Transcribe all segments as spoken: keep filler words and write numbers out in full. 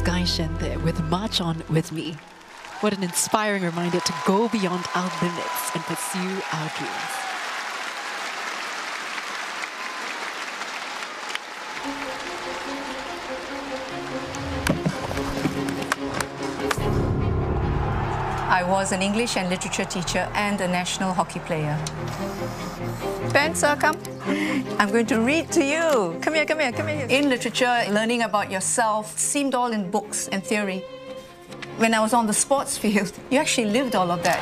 Guy Shen there with March On With Me. What an inspiring reminder to go beyond our limits and pursue our dreams. I was an English and literature teacher and a national hockey player. Spencer, come. I'm going to read to you. Come here, come here, come here. In literature, learning about yourself seemed all in books and theory. When I was on the sports field, you actually lived all of that.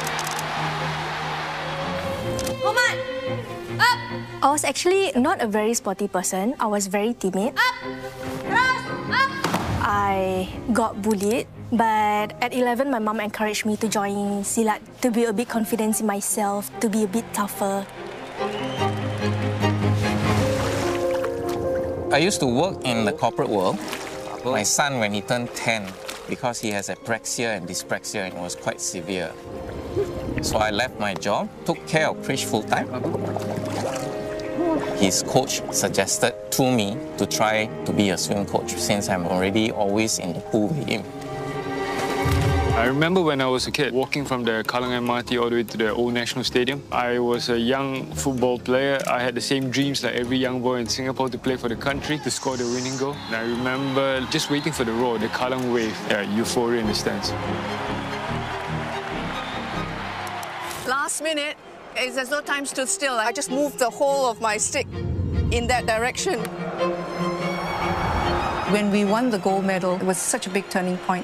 Mohammed! Up! I was actually not a very sporty person. I was very timid. Up! Ras! Up! I got bullied. But at eleven, my mom encouraged me to join Silat, to be a bit confident in myself, to be a bit tougher. I used to work in the corporate world. My son, when he turned ten, because he has apraxia and dyspraxia, and it was quite severe. So I left my job, took care of Krish full-time. His coach suggested to me to try to be a swim coach, since I'm already always in the pool with him. I remember when I was a kid, walking from the Kallang M R T all the way to the Old National Stadium. I was a young football player. I had the same dreams like every young boy in Singapore to play for the country, to score the winning goal. And I remember just waiting for the roar, the Kallang wave, yeah, euphoria in the stands. Last minute, it's as though time stood still. I just moved the whole of my stick in that direction. When we won the gold medal, it was such a big turning point.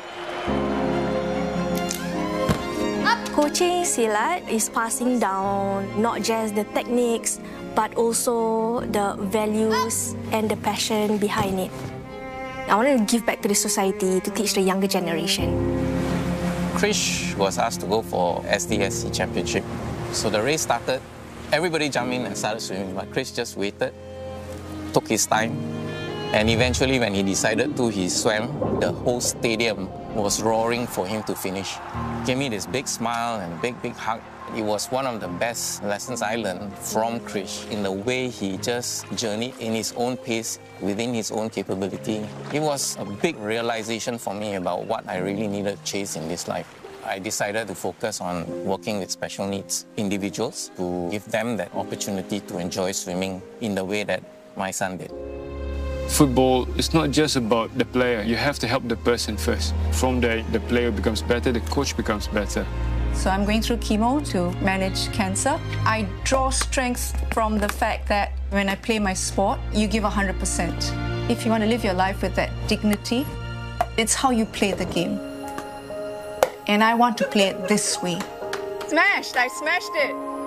Coaching Silat is passing down not just the techniques, but also the values and the passion behind it. I want to give back to the society to teach the younger generation. Krish was asked to go for S D S C Championship. So the race started, everybody jumped in and started swimming, but Krish just waited, took his time, and eventually when he decided to, he swam. The whole stadium was roaring for him to finish. Gave me this big smile and a big, big hug. It was one of the best lessons I learned from Krish in the way he just journeyed in his own pace, within his own capability. It was a big realization for me about what I really needed to chase in this life. I decided to focus on working with special needs individuals to give them that opportunity to enjoy swimming in the way that my son did. Football is not just about the player. You have to help the person first. From there, the player becomes better, the coach becomes better. So I'm going through chemo to manage cancer. I draw strength from the fact that when I play my sport, you give one hundred percent. If you want to live your life with that dignity, it's how you play the game. And I want to play it this way. Smashed! I smashed it!